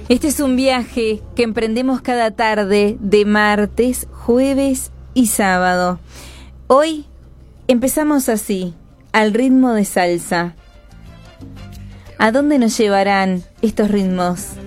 Este es un viaje que emprendemos cada tarde de martes, jueves y sábado. Hoy empezamos así, al ritmo de salsa. ¿A dónde nos llevarán estos ritmos?